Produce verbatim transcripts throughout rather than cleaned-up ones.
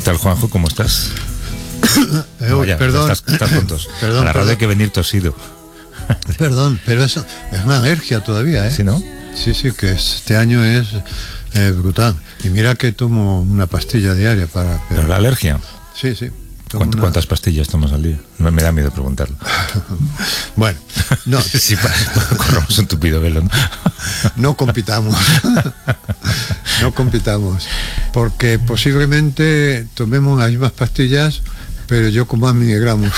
tal, Juanjo? ¿Cómo estás? Eh, no, ya, perdón. Estás, estás tontos. Perdón, a la radio perdón. hay que venir tosido. Perdón, pero eso es una alergia todavía, ¿eh? ¿Sí, no? Sí, sí, que este año es eh, brutal. Y mira que tomo una pastilla diaria para... ¿Pero la alergia? Sí, sí. ¿Cuántas, una... ¿Cuántas pastillas tomas al día? No me da miedo preguntarlo. Bueno, no. Sí, corramos un tupido velo, ¿no? No compitamos. No compitamos. Porque posiblemente tomemos las mismas pastillas, pero yo con más miligramos.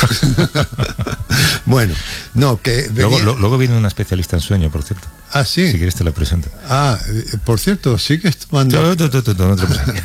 Bueno, no, que... Venía... Luego, lo, luego viene una especialista en sueño, por cierto. Ah, sí. Si quieres te la presento. Ah, por cierto, sigues tomando... No, no, no, no, no te presento.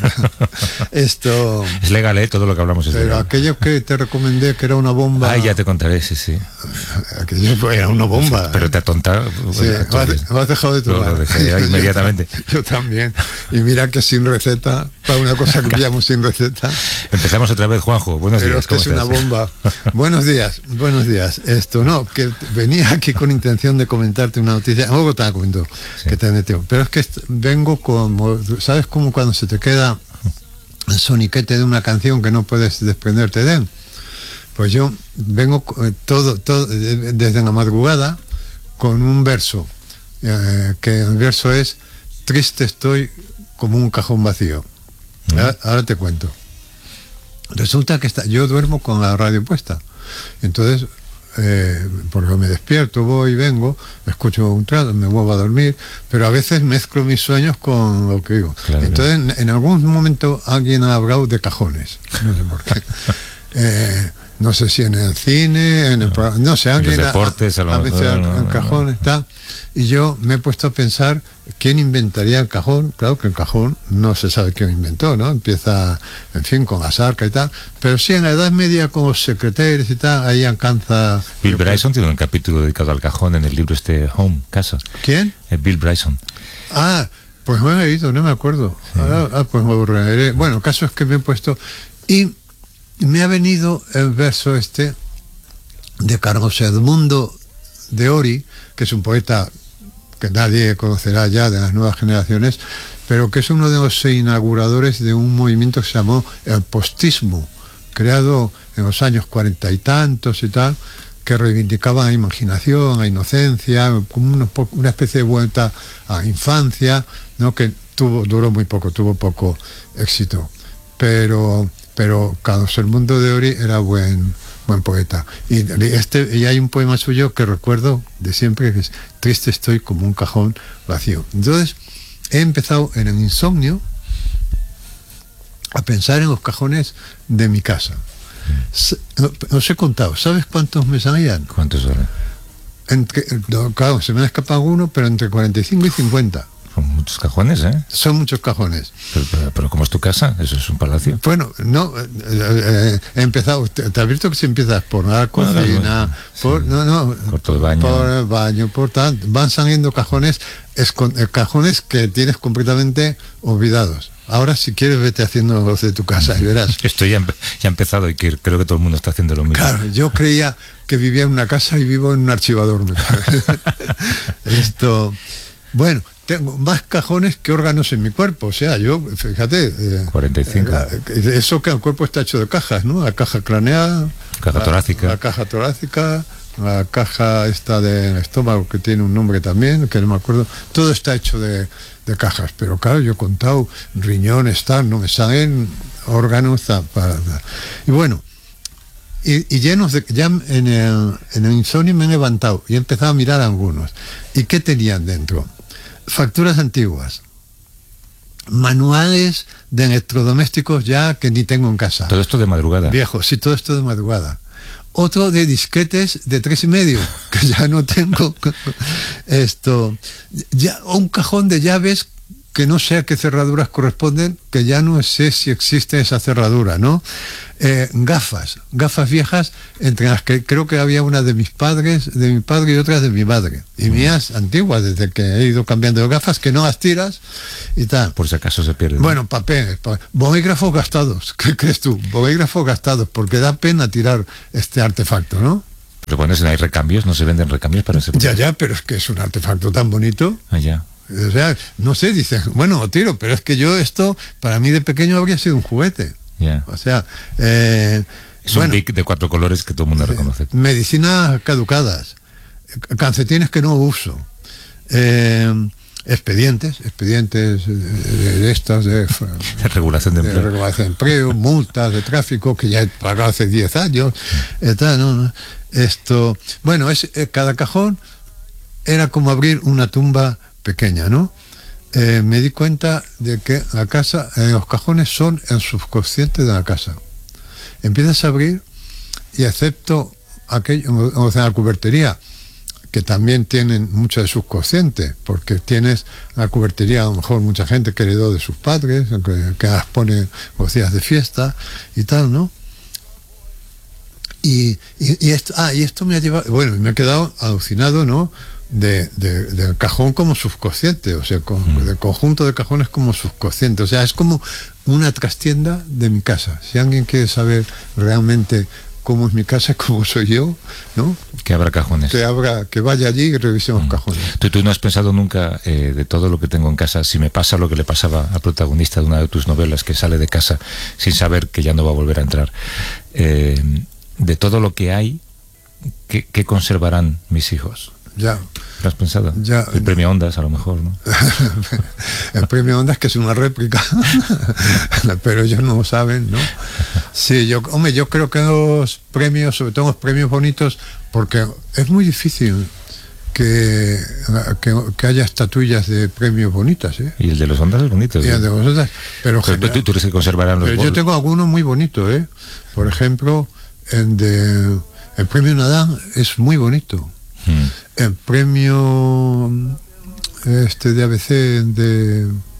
Esto... Es legal, ¿eh? Todo lo que hablamos es Pero legal. aquello que te recomendé, que era una bomba... Ah, ya te contaré, sí, sí. Aquello era una bomba. Pero te atonta... Sí, lo has, lo has dejado de tomar. Lo, lo dejé ya inmediatamente. Yo, yo también. Y mira que sin receta, para una cosa que pillamos sin receta... Empezamos otra vez, Juanjo. Buenos Pero días. es que es estás? una bomba. Buenos días, buenos días. Esto no, que venía aquí con intención de comentarte una noticia. Luego te la comento, sí. Que te metió. Pero es que vengo como, ¿sabes cómo cuando se te queda el soniquete de una canción que no puedes desprenderte de él? Pues yo vengo todo, todo desde la madrugada con un verso, eh, que el verso es: triste estoy como un cajón vacío. ¿Mm? Ahora, ahora te cuento. Resulta que está, yo duermo con la radio puesta, entonces eh, porque me despierto, voy y vengo, escucho un trato, me vuelvo a dormir, pero a veces mezclo mis sueños con lo que digo. Claro, entonces en, en algún momento alguien ha hablado de cajones, no sé por qué. eh, no sé si en el cine, en el no, programa, no sé, alguien los deportes, a, a, a veces no, no, el cajón no, no. está, y yo me he puesto a pensar quién inventaría el cajón. Claro que el cajón no se sabe quién inventó, ¿no? Empieza, en fin, con las arcas y tal, pero sí en la Edad Media con los secretarios y tal, ahí alcanza... Bill Bryson tiene un capítulo dedicado al cajón en el libro este Home, Casa. ¿Quién? Eh, Bill Bryson. Ah, pues me he leído, no me acuerdo. Sí. Ah, ah, pues me aburriré. Bueno, el caso es que me he puesto... Y me ha venido el verso este de Carlos Edmundo de Ori, que es un poeta que nadie conocerá ya de las nuevas generaciones, pero que es uno de los inauguradores de un movimiento que se llamó el postismo, creado en los años cuarenta y tantos y tal, que reivindicaba la imaginación, la inocencia, como una, una especie de vuelta a la infancia, ¿no? Que tuvo, duró muy poco, tuvo poco éxito, pero pero Carlos Edmundo de Ori era buen buen poeta. Y, este, y hay un poema suyo que recuerdo de siempre, que es: triste estoy como un cajón vacío. Entonces he empezado en el insomnio a pensar en los cajones de mi casa. Os he contado, ¿sabes cuántos me salían? ¿Cuántos eran? Entre, no, claro, se me ha escapado uno, pero entre cuarenta y cinco y cincuenta. Son muchos cajones, ¿eh? Son muchos cajones. Pero, pero, pero ¿cómo es tu casa? ¿Eso es un palacio? Bueno, no, eh, eh, he empezado, te, te has visto que si empiezas por la cocina, bueno, por, sí, no, no, por todo el baño, por el baño, por tal, van saliendo cajones, escon, cajones que tienes completamente olvidados. Ahora, si quieres, vete haciendo los de tu casa y verás. Esto ya, ya ha empezado y que, creo que todo el mundo está haciendo lo mismo. Claro, yo creía que vivía en una casa y vivo en un archivador. Esto, bueno, tengo más cajones que órganos en mi cuerpo. O sea, yo, fíjate... Eh, cuarenta y cinco. Eh, eso que el cuerpo está hecho de cajas, ¿no? La caja craneal... Caja la, torácica. La caja torácica, la caja esta del estómago, que tiene un nombre también, que no me acuerdo. Todo está hecho de, de cajas. Pero claro, yo he contado riñones, tal, no me salen órganos, tal, para, para. Y bueno... Y, y llenos de... Ya en el, en el insomnio me he levantado y he empezado a mirar algunos. ¿Y qué tenían dentro? Facturas antiguas, manuales de electrodomésticos ya que ni tengo en casa. Todo esto de madrugada. Viejos, sí, todo esto de madrugada. Otro de disquetes de tres y medio, que ya no tengo. Esto, ya un cajón de llaves que no sé a qué cerraduras corresponden, que ya no sé si existe esa cerradura, ¿no? Eh, gafas, gafas viejas, entre las que creo que había una de mis padres, de mi padre y otras de mi madre. Y mías antiguas, desde que he ido cambiando de gafas, que no las tiras y tal. Por si acaso se pierden. Bueno, papeles, papeles. Bolígrafos gastados, ¿qué crees tú? Bolígrafos gastados, porque da pena tirar este artefacto, ¿no? Pero bueno, si no hay recambios, no se venden recambios para ese... Ya, ya, pero es que es un artefacto tan bonito. Ah, ya. O sea, no sé, dicen, bueno, tiro, pero es que yo esto, para mí de pequeño habría sido un juguete. Yeah. O sea, eh, es bueno, un Bic de cuatro colores que todo el mundo reconoce. Medicinas caducadas, calcetines que no uso, eh, expedientes, expedientes de, de, de estas de, de regulación de empleo, de regulación de empleo, multas de tráfico que ya he pagado hace diez años, tal, ¿no? ¿no? Esto, bueno, es eh, cada cajón era como abrir una tumba pequeña, ¿no? Eh, me di cuenta de que la casa, eh, los cajones son el subconsciente de la casa. Empiezas a abrir y excepto aquello, o sea, la cubertería, que también tienen mucho de subconsciente, porque tienes la cubertería, a lo mejor mucha gente que heredó de sus padres, que, que las pone los días de fiesta y tal, ¿no? Y, y, y esto, ah, y esto me ha llevado, bueno, me he quedado alucinado, ¿no? De, de, del cajón como subconsciente, o sea, con, mm. del conjunto de cajones como subconsciente, o sea, es como una trastienda de mi casa. Si alguien quiere saber realmente cómo es mi casa, cómo soy yo, ¿no? Que abra cajones. Que abra, que vaya allí y revise los mm. cajones. ¿Tú, tú no has pensado nunca eh, de todo lo que tengo en casa, si me pasa lo que le pasaba al protagonista de una de tus novelas, que sale de casa sin saber que ya no va a volver a entrar, eh, de todo lo que hay, ¿qué, qué conservarán mis hijos? Ya. ¿Lo has pensado? Ya. El premio Ondas, a lo mejor, ¿no? El premio Ondas, que es una réplica, pero ellos no lo saben, ¿no? Sí, yo, hombre, yo creo que los premios, sobre todo los premios bonitos, porque es muy difícil que, que, que haya estatuillas de premios bonitas, ¿eh? Y el de los Ondas es bonito. Y el de los Ondas, pero, pero general, tú, tú eres que conservarán los pero yo tengo algunos muy bonitos, ¿eh? Por ejemplo, el de el premio Nadal es muy bonito. Hmm. El premio este de A B C de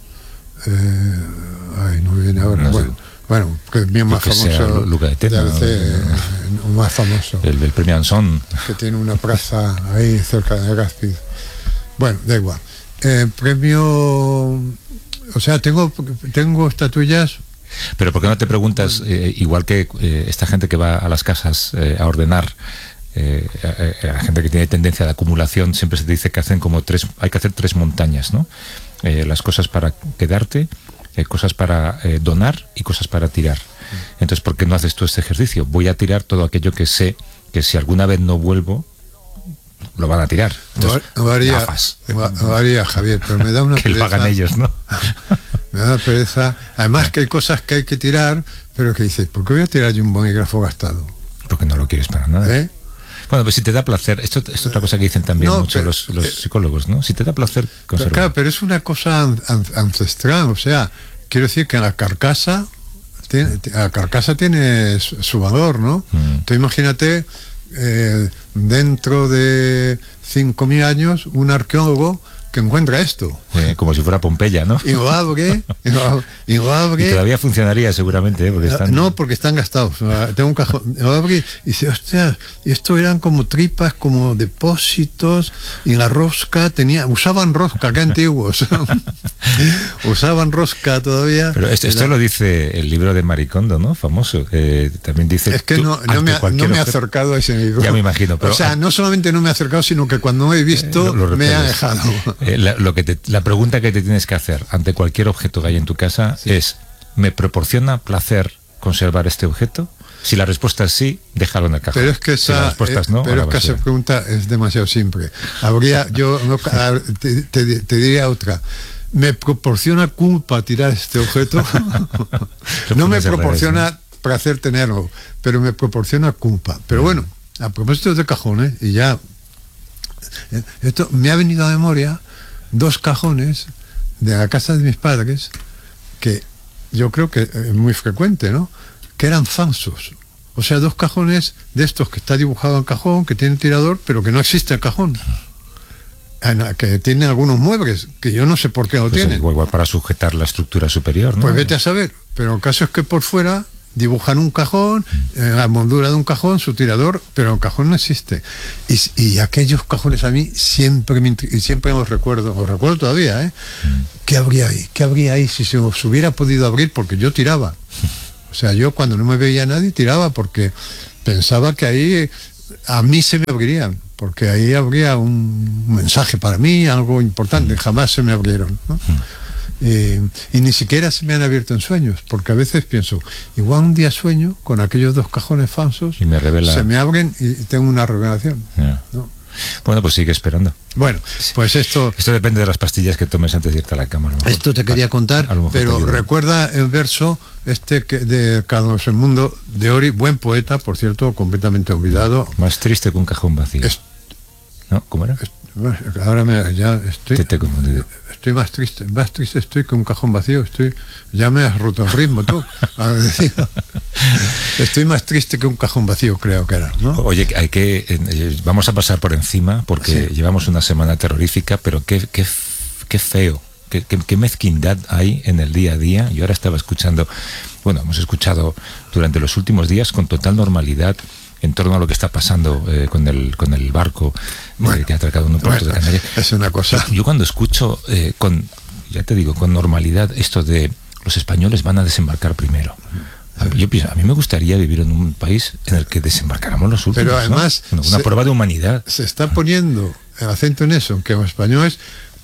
eh, ay, no me viene ahora, no bueno, sé. Bueno, que es bien más famoso Luca de, Tena, de A B C, ¿no? Más famoso. El del premio Anson, que tiene una plaza ahí cerca de Gaspid. Bueno, da igual. El premio, o sea, tengo tengo estatuillas. Pero ¿por qué no te preguntas, eh, igual que eh, esta gente que va a las casas eh, a ordenar, eh, a, a la gente que tiene tendencia de acumulación, siempre se te dice que hacen como tres, hay que hacer tres montañas, ¿no? Eh, las cosas para quedarte, eh, cosas para eh, donar y cosas para tirar. Entonces, ¿por qué no haces tú este ejercicio? Voy a tirar todo aquello que sé que si alguna vez no vuelvo, lo van a tirar. Entonces, lo haría, lo haría, Javier, pero me da una que pereza. lo hagan ellos, ¿no? Me da pereza. Además que hay cosas que hay que tirar, pero que dices, ¿por qué voy a tirar yo un bolígrafo gastado? Porque no lo quieres para nada. ¿Eh? Bueno, pues si te da placer, esto, esto es otra cosa que dicen también no, mucho pero, los, los psicólogos, ¿no? Si te da placer, conserva. Pero claro, pero es una cosa an, an, ancestral, o sea, quiero decir que la carcasa, tiene, la carcasa tiene su, su valor, ¿no? Mm. Tú imagínate, eh, dentro de cinco mil años, un arqueólogo que encuentra esto. Eh, como si fuera Pompeya, ¿no? Y lo abre, y lo, y lo abre. Y todavía funcionaría seguramente, ¿eh? Porque están... No, porque están gastados. Tengo un cajón, lo abre y dice, hostia, esto eran como tripas, como depósitos, y la rosca tenía, usaban rosca, qué antiguos. Usaban rosca todavía. Pero esto, esto lo dice el libro de Maricondo, ¿no? Famoso. Eh, también dice... Es que tú, no, no, me, no me he acercado a ese libro. Ya me imagino. Pero, o sea, no solamente no me he acercado, sino que cuando he visto, eh, lo, lo me ha dejado. Eh, la, lo que te, la pregunta que te tienes que hacer ante cualquier objeto que hay en tu casa sí. es, ¿me proporciona placer conservar este objeto? Si la respuesta es sí, déjalo en el cajón. Pero es que esa, si la respuesta es no, pero es que esa pregunta es demasiado simple. Habría, yo no, te, te, te diría otra. ¿Me proporciona culpa tirar este objeto? No me proporciona revés, ¿no? placer tenerlo, pero me proporciona culpa. Pero bueno, a propósito de cajones, y ya esto me ha venido a memoria dos cajones de la casa de mis padres que yo creo que es muy frecuente, ¿no? Que eran falsos. O sea, dos cajones de estos que está dibujado el cajón, que tiene tirador, pero que no existe el cajón. Que tienen algunos muebles, que yo no sé por qué lo pues tienen. Igual para sujetar la estructura superior, ¿no? Pues vete a saber. Pero el caso es que por fuera dibujan un cajón, eh, la moldura de un cajón, su tirador, pero el cajón no existe. Y, y aquellos cajones a mí siempre me, siempre los recuerdo, los recuerdo todavía, ¿eh? ¿Qué habría ahí? ¿Qué habría ahí si se os hubiera podido abrir? Porque yo tiraba. O sea, yo cuando no me veía nadie tiraba porque pensaba que ahí a mí se me abrirían, porque ahí habría un mensaje para mí, algo importante. Jamás se me abrieron, ¿no? Y, y ni siquiera se me han abierto en sueños, porque a veces pienso, igual un día sueño con aquellos dos cajones falsos, y me revela... se me abren y tengo una revelación. Yeah. ¿No? Bueno, pues sigue esperando. Bueno, pues esto... Esto depende de las pastillas que tomes antes de irte a la cama. Esto te quería contar, pero recuerda el verso este que de Carlos Edmundo de Ori, buen poeta, por cierto, completamente olvidado. Más triste que un cajón vacío. Es, ¿no? ¿Cómo era? Es, ahora me, ya estoy... Te, te estoy más triste, más triste estoy que un cajón vacío, estoy... Ya me has roto el ritmo tú. Estoy más triste que un cajón vacío, creo que era, ¿no? Oye, hay que... Eh, vamos a pasar por encima, porque sí. Llevamos una semana terrorífica, pero qué, qué, qué feo, qué, qué, qué mezquindad hay en el día a día. Yo ahora estaba escuchando, bueno, hemos escuchado durante los últimos días con total normalidad en torno a lo que está pasando eh, con el con el barco bueno, eh, que ha atracado en un puerto bueno, de Canarias. Es una cosa... Yo, yo cuando escucho eh, con, ya te digo, con normalidad esto de los españoles van a desembarcar primero. A mí, yo pienso, a mí me gustaría vivir en un país en el que desembarcáramos los últimos. Pero además... ¿no? Una se, prueba de humanidad. Se está poniendo el acento en eso, que los españoles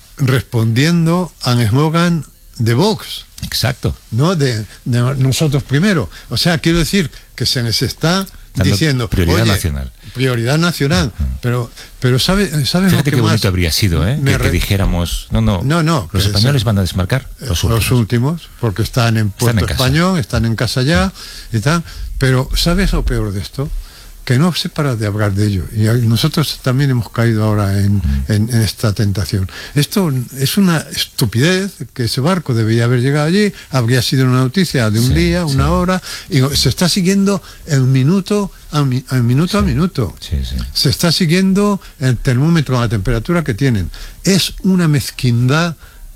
respondiendo al eslogan de Vox. Exacto. No de, de nosotros primero. O sea, quiero decir que se les está... Dando diciendo prioridad oye, nacional prioridad nacional uh-huh. pero pero sabes sabes fíjate lo que qué más bonito habría sido ¿eh? que, re... que dijéramos no no no no los españoles van a desmarcar los últimos. los últimos porque están en Puerto están en Español casa. Están en casa ya uh-huh. y tal, pero sabes lo peor de esto, que no se para de hablar de ello, y nosotros también hemos caído ahora en, uh-huh. en, en esta tentación. Esto es una estupidez, que ese barco debería haber llegado allí, habría sido una noticia de un sí, día, una sí. hora, y se está siguiendo el minuto a, mi, a minuto sí. a minuto. Sí, sí. Se está siguiendo el termómetro, la temperatura que tienen. Es una mezquindad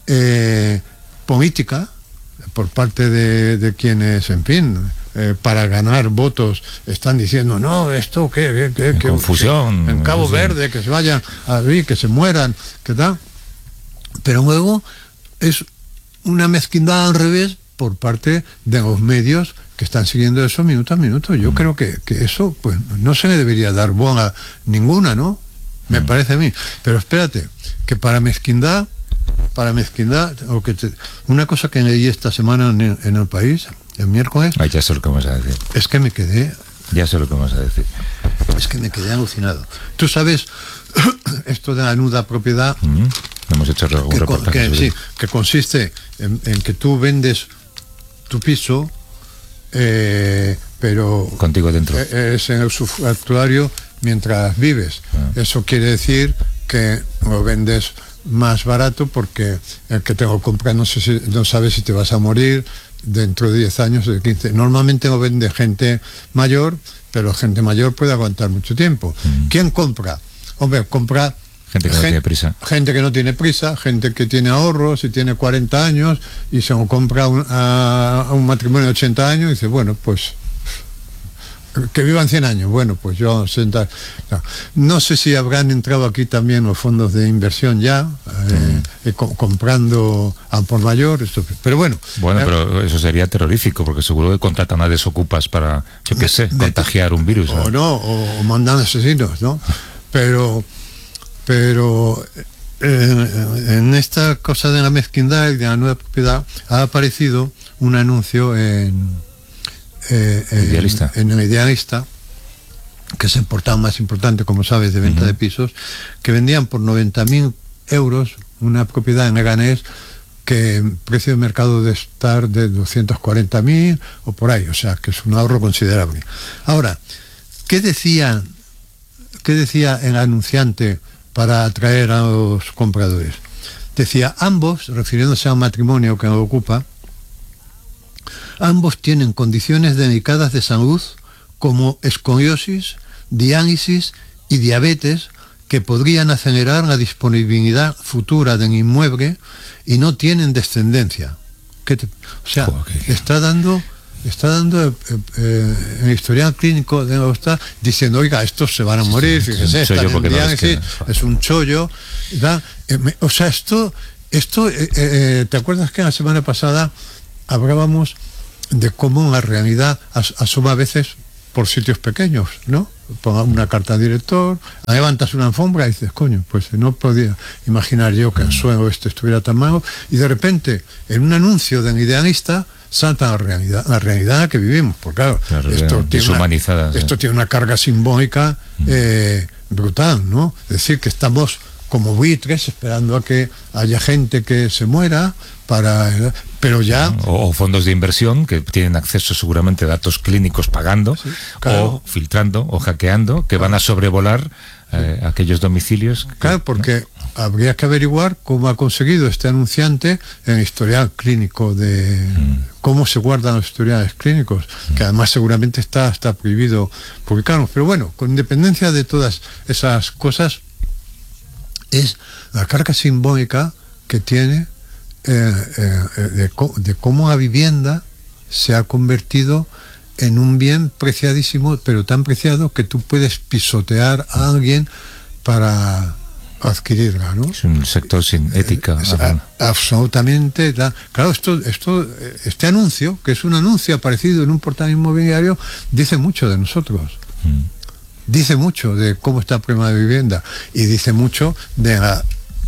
eh, política por parte de, de quienes, en fin, eh, para ganar votos están diciendo, no, esto, ¿qué? qué, qué, qué confusión. Que, en Cabo sí. Verde, que se vayan a vivir, que se mueran, ¿qué tal? Pero luego es una mezquindad al revés por parte de los medios que están siguiendo eso minuto a minuto. Yo mm. creo que, que eso, pues, no se le debería dar buena ninguna, ¿no? Me mm. parece a mí. Pero espérate, que para mezquindad para mezquindad, o que te, una cosa que leí esta semana en, en El País, el miércoles... Ay, ya sé lo que vamos a decir. Es que me quedé... Ya sé lo que vamos a decir. Es que me quedé alucinado. Tú sabes, esto de la nuda propiedad... Mm-hmm. Hemos hecho un que, reportaje que, sí, que consiste en, en que tú vendes tu piso, eh, pero... Contigo dentro. Es en el usufructuario mientras vives. Ah. Eso quiere decir que lo vendes más barato porque el que te lo compra no, sé si, no sabe si te vas a morir dentro de diez años o de quince. Normalmente lo vende gente mayor, pero gente mayor puede aguantar mucho tiempo. Mm. ¿Quién compra? Hombre, compra gente que no gente, tiene prisa. Gente que no tiene prisa, gente que tiene ahorros y tiene cuarenta años y se lo compra un, a, a un matrimonio de ochenta años y dice, bueno, pues que vivan cien años. Bueno, pues yo senta, no. no sé si habrán entrado aquí también los fondos de inversión ya, eh, mm. eh, co- comprando al por mayor, esto, pero bueno. Bueno, eh, pero eso sería terrorífico, porque seguro que contratan a desocupas para, yo qué sé, de, contagiar un virus. O no, o, o mandan asesinos, ¿no? Pero, pero eh, en esta cosa de la mezquindad y de la nueva propiedad ha aparecido un anuncio en Eh, en, idealista. en el Idealista, que es el portal más importante, como sabes, de venta uh-huh. de pisos, que vendían por noventa mil euros una propiedad en Leganés que el precio de mercado de estar de doscientos cuarenta mil o por ahí, o sea que es un ahorro considerable. Ahora, ¿qué decía, qué decía el anunciante para atraer a los compradores? Decía, ambos, refiriéndose a un matrimonio que lo ocupa, ambos tienen condiciones delicadas de salud como escoliosis, diálisis y diabetes que podrían acelerar la disponibilidad futura del inmueble y no tienen descendencia. ¿Qué te, o sea, okay. está dando está dando eh, eh, el historial clínico de está diciendo, oiga, estos se van a morir, sí, sí, fíjese, es un están en diálisis, no es un chollo, ¿verdad? Eh, me, o sea, esto, esto eh, eh, ¿te acuerdas que la semana pasada hablábamos de cómo la realidad as- asoma a veces por sitios pequeños, ¿no? Ponga una carta al director, levantas una alfombra y dices, coño, pues no podía imaginar yo que el suelo este estuviera tan malo, y de repente, en un anuncio de un idealista, salta la realidad, la realidad que vivimos, porque claro, claro esto, tiene una, sí. esto tiene una carga simbólica eh, brutal, ¿no? Es decir, que estamos como buitres esperando a que haya gente que se muera para, pero ya o, o fondos de inversión que tienen acceso seguramente a datos clínicos pagando, sí, claro, o filtrando o hackeando, que van a sobrevolar eh, aquellos domicilios que, claro, porque ¿no? Habría que averiguar cómo ha conseguido este anunciante el historial clínico de mm. cómo se guardan los historiales clínicos, mm. que además seguramente está, está prohibido publicarlos, pero bueno, con independencia de todas esas cosas, es la carga simbólica que tiene eh, eh, de, de cómo la vivienda se ha convertido en un bien preciadísimo, pero tan preciado que tú puedes pisotear a alguien para adquirirla, ¿no? Es un sector sin ética. Es, a, absolutamente. Da, claro, esto, esto, este anuncio, que es un anuncio aparecido en un portal inmobiliario, dice mucho de nosotros. Mm. Dice mucho de cómo está el problema de vivienda y dice mucho de la,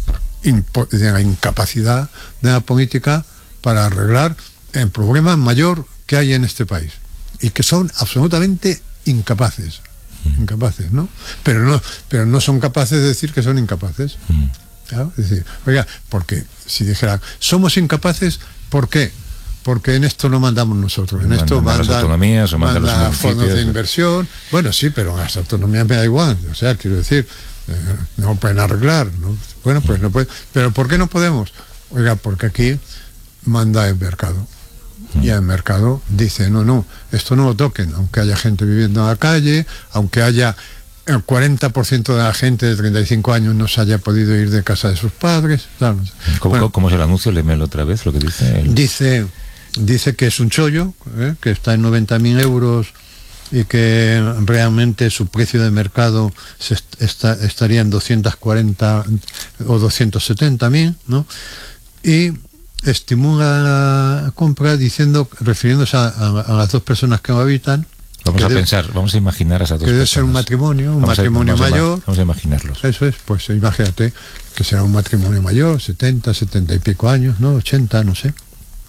de la incapacidad de la política para arreglar el problema mayor que hay en este país y que son absolutamente incapaces, incapaces, ¿no? Pero no, pero no son capaces de decir que son incapaces. ¿Claro? Es decir, oiga, porque si dijeran somos incapaces, ¿por qué? Porque en esto no mandamos nosotros, en esto mandan las autonomías o mandan manda los fondos de inversión. Bueno, sí, pero las autonomías me da igual, o sea, quiero decir, eh, no pueden arreglar, ¿no? Bueno, pues no pueden, pero ¿por qué no podemos? Oiga, porque aquí manda el mercado. Y el mercado dice, no, no, esto no lo toquen, aunque haya gente viviendo en la calle, aunque haya el cuarenta por ciento de la gente de treinta y cinco años no se haya podido ir de casa de sus padres. Claro. ¿Cómo, bueno, ¿Cómo es el anuncio? Léemelo otra vez, lo que dice. El... Dice... Dice que es un chollo, ¿eh? que está en noventa mil euros y que realmente su precio de mercado se est está, estaría en doscientos cuarenta o doscientos setenta mil, ¿no? Y estimula la compra diciendo, refiriéndose a, a, a las dos personas que lo habitan. Vamos a debe, pensar, vamos a imaginar a esas dos que debe personas. ser un matrimonio, un vamos matrimonio a, vamos mayor. A, vamos a imaginarlos. Eso es, pues imagínate que será un matrimonio mayor, setenta, setenta y pico años, ¿no? ochenta, no sé.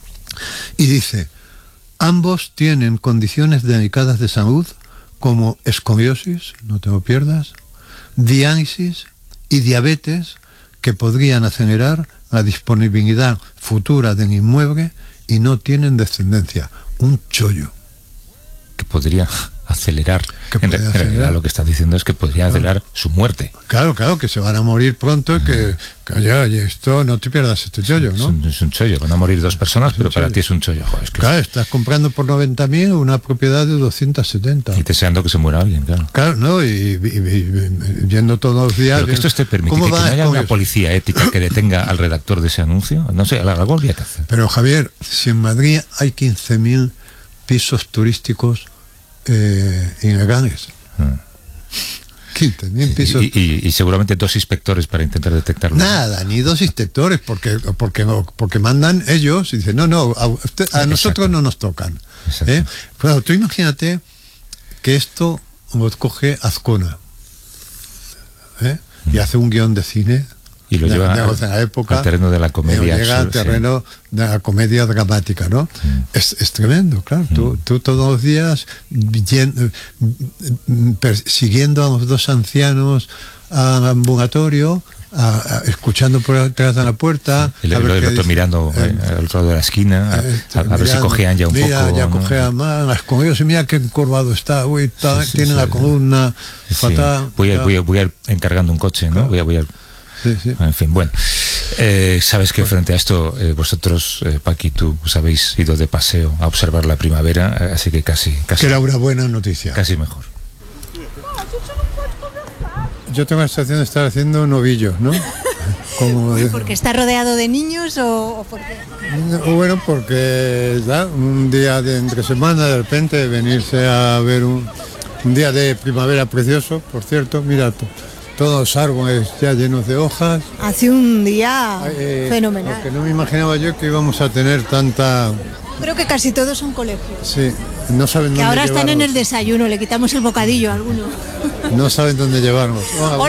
Y dice, ambos tienen condiciones delicadas de salud como escoliosis, no te lo pierdas, diálisis y diabetes que podrían acelerar la disponibilidad futura del inmueble y no tienen descendencia. Un chollo. Que podría acelerar. En realidad lo que estás diciendo es que podría acelerar claro. su muerte. Claro, claro, que se van a morir pronto y que, que oye, oye, esto no te pierdas este chollo, ¿no? Es un, es un chollo, van a morir dos personas, pero para ti es un chollo. Joder, es que claro, es... estás comprando por noventa mil una propiedad de doscientos setenta. Y deseando que se muera alguien, claro. Claro, ¿no? Y, y, y, y yendo todos los días... Pero que esto esté permitido, que, que no haya una policía ética que detenga al redactor de ese anuncio, no sé, algo habría que hacer. Pero Javier, si en Madrid hay quince mil pisos turísticos Eh, ilegales. Hmm. quince mil pisos. Y, y, y seguramente dos inspectores para intentar detectarlo. Nada, ni dos inspectores, porque porque porque mandan ellos y dicen, no, no, a, usted, a nosotros no nos tocan. ¿Eh? Claro, tú imagínate que esto lo coge Azcona, ¿eh? hmm. y hace un guión de cine. Y lo lleva de, de, de la época, al terreno de la comedia. Llega al terreno sí. de la comedia dramática, ¿no? Mm. Es, es tremendo, claro. Mm. Tú, tú todos los días yendo, persiguiendo a los dos ancianos al ambulatorio, a, a, escuchando por detrás de la puerta. El, el, el otro mirando eh, al otro lado de la esquina, eh, a, a mirando, ver si cojean ya un mira, poco. ya ¿no? cojean más, las comidas, mira qué encorvado está, uy, está sí, sí, tiene sí, la columna sí. fatal. Voy a, voy, a, voy a ir encargando un coche, ¿no? Claro. Voy a, voy a Sí, sí. En fin, bueno, eh, sabes que frente a esto eh, vosotros, eh, Paqui, tú os habéis ido de paseo a observar la primavera, eh, así que casi, casi... Que era una buena noticia. Casi mejor. Yo tengo la sensación de estar haciendo novillos, ¿no? Como de... ¿Porque está rodeado de niños o, o por qué? Bueno, porque ¿ya? un día de entre semana, de repente, venirse a ver un, un día de primavera precioso, por cierto, mira... Todos los árboles ya llenos de hojas. Hace un día eh, fenomenal. Porque no me imaginaba yo que íbamos a tener tanta... Creo que casi todos son colegios. Sí, no saben que dónde ahora están en el llevarnos. desayuno, le quitamos el bocadillo a alguno. No saben dónde llevarnos. Oh,